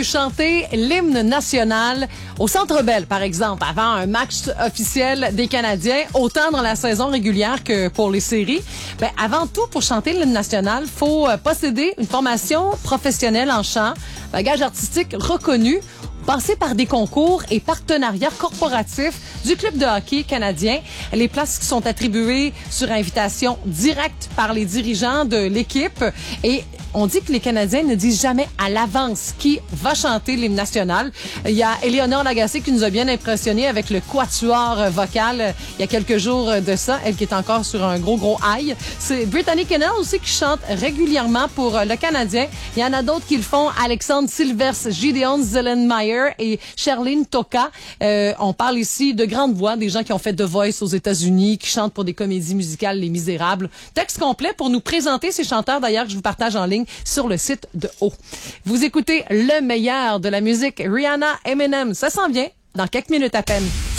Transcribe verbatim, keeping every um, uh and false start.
peut chanter l'hymne national au Centre Bell, par exemple, avant un match officiel des Canadiens, autant dans la saison régulière que pour les séries. Ben, avant tout, pour chanter l'hymne national, faut posséder une formation professionnelle en chant, bagage artistique reconnu, passer par des concours et partenariats corporatifs du club de hockey canadien. Les places qui sont attribuées sur invitation directe par les dirigeants de l'équipe. Et on dit que les Canadiens ne disent jamais à l'avance qui va chanter l'hymne national. Il y a Éléonore Lagacé qui nous a bien impressionnés avec le quatuor vocal il y a quelques jours de ça. Elle qui est encore sur un gros, gros high. C'est Brittany Kennel aussi qui chante régulièrement pour le Canadien. Il y en a d'autres qui le font. Alexandre Silvers, Gideon Zellenmeyer et Sherlyn Toka. Euh, on parle ici de grandes voix, des gens qui ont fait The Voice aux États-Unis, qui chantent pour des comédies musicales Les Misérables. Texte complet pour nous présenter ces chanteurs, d'ailleurs, que je vous partage en ligne sur le site de O. Vous écoutez le meilleur de la musique Rihanna, Eminem. Ça s'en vient dans quelques minutes à peine.